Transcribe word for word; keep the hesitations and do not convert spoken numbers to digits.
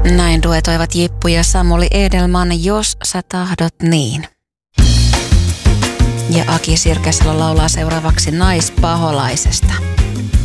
Näin duetoivat Jippu ja Samuli Edelman, Jos sä tahdot niin. Ja Aki Sirkesalo laulaa seuraavaksi Naispaholaisesta.